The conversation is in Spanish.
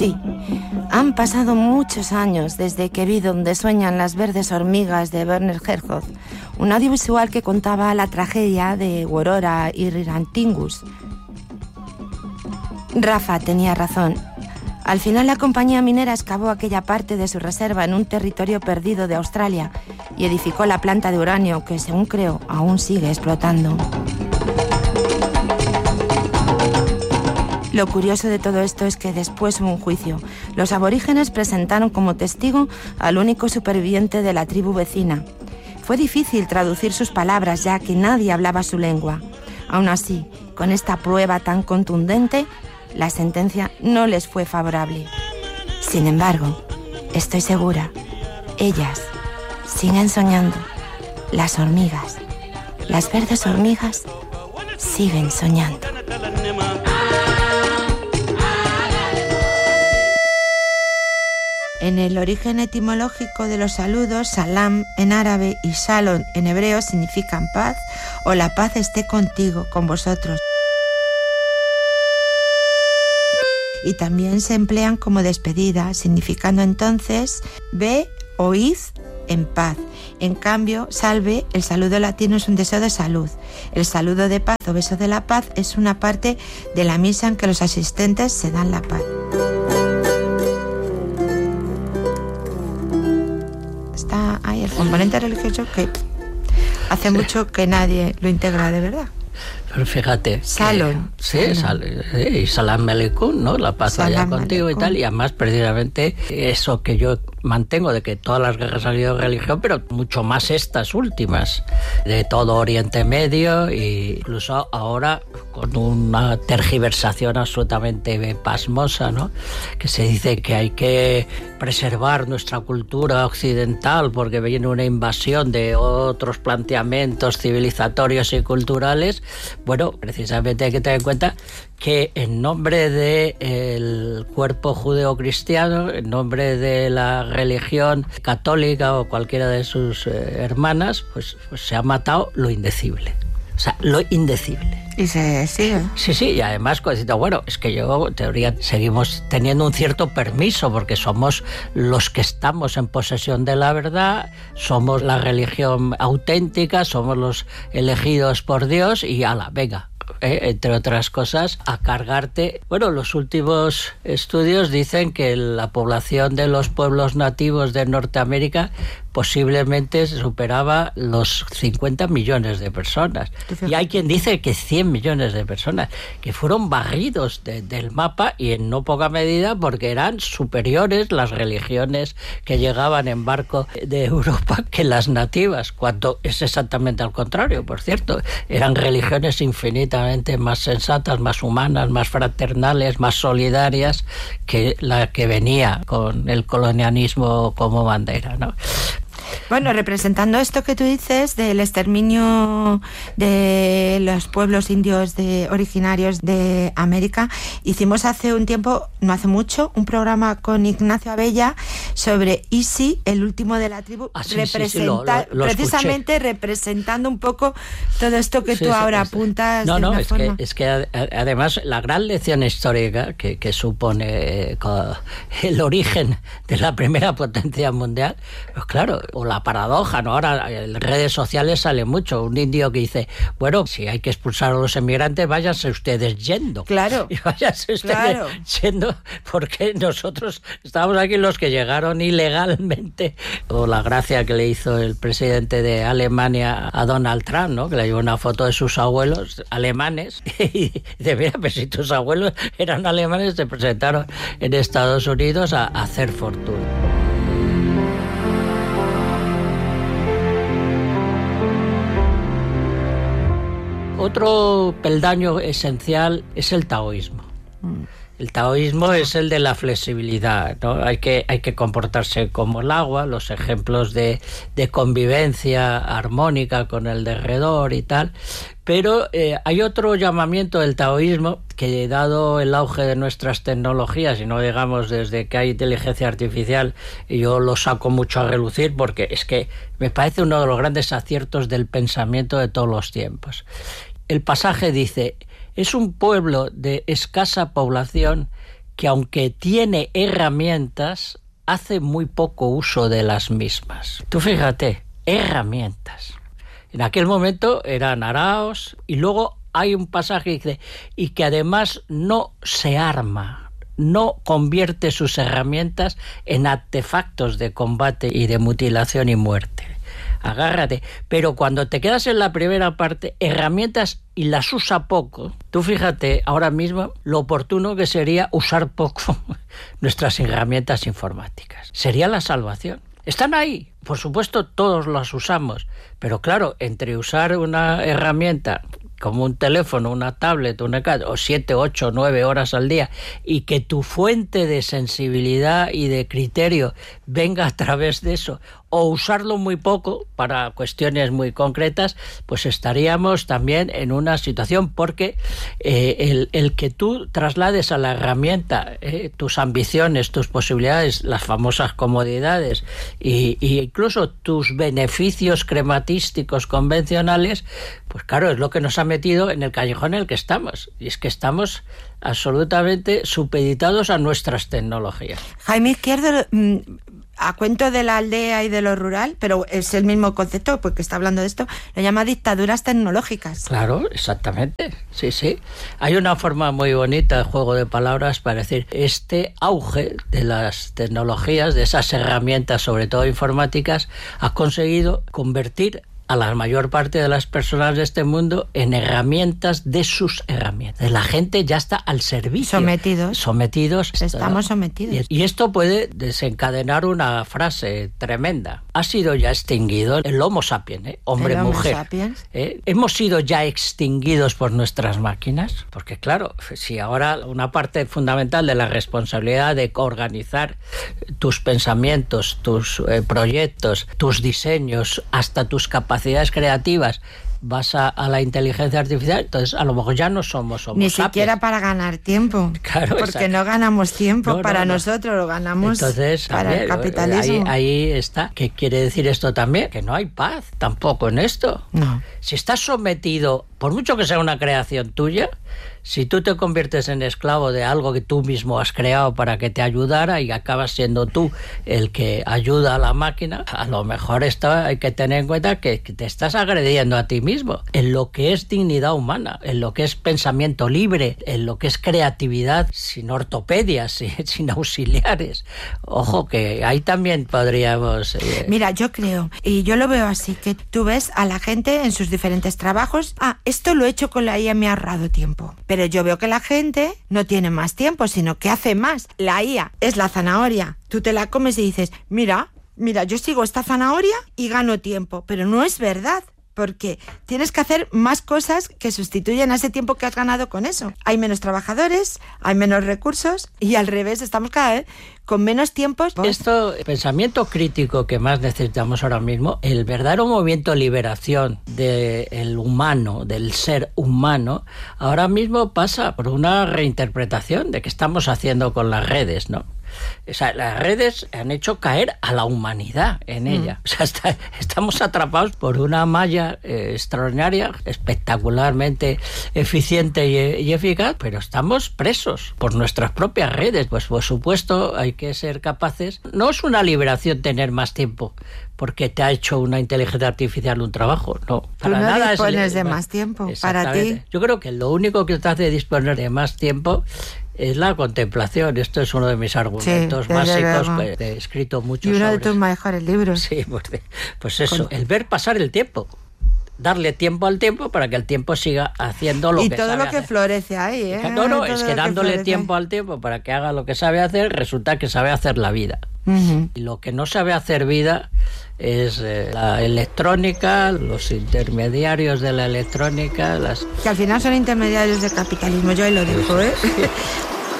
Sí, han pasado muchos años desde que vi Donde sueñan las verdes hormigas de Werner Herzog, un audiovisual que contaba la tragedia de Aurora y Rirantingus. Rafa tenía razón. Al final la compañía minera excavó aquella parte de su reserva en un territorio perdido de Australia y edificó la planta de uranio que, según creo, aún sigue explotando. Lo curioso de todo esto es que después hubo un juicio. Los aborígenes presentaron como testigo al único superviviente de la tribu vecina. Fue difícil traducir sus palabras ya que nadie hablaba su lengua. Aún así, con esta prueba tan contundente, la sentencia no les fue favorable. Sin embargo, estoy segura, ellas siguen soñando. Las hormigas, las verdes hormigas, siguen soñando. En el origen etimológico de los saludos, salam en árabe y shalom en hebreo significan paz o la paz esté contigo, con vosotros. Y también se emplean como despedida, significando entonces ve o id en paz. En cambio, salve, el saludo latino es un deseo de salud. El saludo de paz o beso de la paz es una parte de la misa en que los asistentes se dan la paz. Está ahí el componente religioso que hace mucho que nadie lo integra de verdad. Pero fíjate. Salón. Sí, y salam aleikum, ¿no? La paz allá contigo y tal. Y además, precisamente, eso que yo mantengo de que todas las guerras han sido religión, pero mucho más estas últimas, de todo Oriente Medio, e incluso ahora con una tergiversación absolutamente pasmosa, ¿no? Que se dice que hay que preservar nuestra cultura occidental porque viene una invasión de otros planteamientos civilizatorios y culturales. Bueno, precisamente hay que tener en cuenta que en nombre del cuerpo judeocristiano, en nombre de la religión católica o cualquiera de sus hermanas, pues se ha matado lo indecible. O sea, lo indecible. Y se sigue. Sí, y además, bueno, es que yo, en teoría, seguimos teniendo un cierto permiso porque somos los que estamos en posesión de la verdad, somos la religión auténtica, somos los elegidos por Dios y ala, venga. Entre otras cosas, a cargarte. Bueno, los últimos estudios dicen que la población de los pueblos nativos de Norteamérica posiblemente superaba los 50 millones de personas. Y hay quien dice que 100 millones de personas que fueron barridos del mapa y en no poca medida porque eran superiores las religiones que llegaban en barco de Europa que las nativas, cuando es exactamente al contrario, por cierto. Eran religiones infinitamente más sensatas, más humanas, más fraternales, más solidarias que la que venía con el colonialismo como bandera, ¿no? Bueno, representando esto que tú dices del exterminio de los pueblos indios originarios de América, hicimos hace un tiempo, no hace mucho, un programa con Ignacio Abella sobre Isi, el último de la tribu, lo precisamente escuché. Representando un poco todo esto que tú ahora apuntas. No, es que además la gran lección histórica que supone el origen de la primera potencia mundial, pues claro, o la paradoja, ¿no? Ahora en redes sociales sale mucho un indio que dice, bueno, si hay que expulsar a los emigrantes, váyanse ustedes yendo. Claro. Y váyanse ustedes yendo, porque nosotros estamos aquí los que llegaron ilegalmente. O la gracia que le hizo el presidente de Alemania a Donald Trump, ¿no? Que le llevó una foto de sus abuelos alemanes y dice, mira, pues si tus abuelos eran alemanes, se presentaron en Estados Unidos a hacer fortuna. Otro peldaño esencial es el taoísmo. El taoísmo es el de la flexibilidad, ¿no? Hay que comportarse como el agua, los ejemplos de convivencia armónica con el derredor y tal. Pero hay otro llamamiento del taoísmo que, dado el auge de nuestras tecnologías, y no digamos desde que hay inteligencia artificial, yo lo saco mucho a relucir porque es que me parece uno de los grandes aciertos del pensamiento de todos los tiempos. El pasaje dice: es un pueblo de escasa población que aunque tiene herramientas, hace muy poco uso de las mismas. Tú fíjate, herramientas. En aquel momento eran araos y luego hay un pasaje que dice, y que además no se arma, no convierte sus herramientas en artefactos de combate y de mutilación y muerte. Agárrate. Pero cuando te quedas en la primera parte, herramientas y las usa poco, tú fíjate ahora mismo lo oportuno que sería usar poco nuestras herramientas informáticas. Sería la salvación. Están ahí, por supuesto todos las usamos, pero claro, entre usar una herramienta como un teléfono, una tablet, una iPad, o 7, 8, 9 horas al día, y que tu fuente de sensibilidad y de criterio venga a través de eso, o usarlo muy poco para cuestiones muy concretas, pues estaríamos también en una situación, porque el que tú traslades a la herramienta tus ambiciones, tus posibilidades, las famosas comodidades, y incluso tus beneficios crematísticos convencionales, pues claro, es lo que nos ha metido en el callejón en el que estamos. Y es que estamos absolutamente supeditados a nuestras tecnologías. Jaime Izquierdo, a cuento de la aldea y de lo rural, pero es el mismo concepto porque está hablando de esto, lo llama dictaduras tecnológicas. Claro, exactamente, sí, sí. Hay una forma muy bonita de juego de palabras para decir este auge de las tecnologías, de esas herramientas, sobre todo informáticas, ha conseguido convertir a la mayor parte de las personas de este mundo en herramientas de sus herramientas. La gente ya está al servicio. Sometidos. Estamos sometidos. Y esto puede desencadenar una frase tremenda. Ha sido ya extinguido el Homo sapiens, hombre-mujer. ¿Hemos sido ya extinguidos por nuestras máquinas? Porque claro, si ahora una parte fundamental de la responsabilidad de organizar tus pensamientos, tus proyectos, tus diseños, hasta tus capacidades creativas, vas a la inteligencia artificial, entonces a lo mejor ya no somos Homo sapiens. Ni siquiera para ganar tiempo, claro, porque exacto. No ganamos tiempo para nosotros, lo ganamos entonces, para también, el capitalismo. Ahí está. ¿Qué quiere decir esto también? Que no hay paz tampoco en esto. No. Si estás sometido, por mucho que sea una creación tuya, si tú te conviertes en esclavo de algo que tú mismo has creado para que te ayudara y acabas siendo tú el que ayuda a la máquina, a lo mejor esto hay que tener en cuenta que te estás agrediendo a ti mismo en lo que es dignidad humana, en lo que es pensamiento libre, en lo que es creatividad sin ortopedias, sin auxiliares. Ojo, que ahí también podríamos... Mira, yo creo, y yo lo veo así, que tú ves a la gente en sus diferentes trabajos, esto lo he hecho con la IA, me ha ahorrado tiempo. Pero yo veo que la gente no tiene más tiempo, sino que hace más. La IA es la zanahoria. Tú te la comes y dices, mira, yo sigo esta zanahoria y gano tiempo. Pero no es verdad, porque tienes que hacer más cosas que sustituyen a ese tiempo que has ganado con eso. Hay menos trabajadores, hay menos recursos y al revés, estamos cada vez con menos tiempos. Esto, pensamiento crítico que más necesitamos ahora mismo, el verdadero movimiento de liberación del humano, del ser humano, ahora mismo pasa por una reinterpretación de qué estamos haciendo con las redes, ¿no? O sea, las redes han hecho caer a la humanidad en ella. O sea, estamos atrapados por una malla extraordinaria, espectacularmente eficiente y eficaz, pero estamos presos por nuestras propias redes. Pues por supuesto hay que ser capaces. No es una liberación tener más tiempo porque te ha hecho una inteligencia artificial un trabajo, no. Para nada. Tú no dispones de más tiempo para ti. Yo creo que lo único que te hace disponer de más tiempo es la contemplación. Esto es uno de mis argumentos básicos, pues, he escrito mucho sobre eso. Y uno de tus mejores libros. Sí, pues eso, el ver pasar el tiempo. Darle tiempo al tiempo para que el tiempo siga haciendo lo que sabe hacer. Y todo lo que florece ahí, ¿eh? No, es que dándole tiempo al tiempo para que haga lo que sabe hacer, resulta que sabe hacer la vida. Uh-huh. Y lo que no sabe hacer vida es la electrónica, los intermediarios de la electrónica. Que al final son intermediarios del capitalismo, yo ahí lo digo, ¿eh?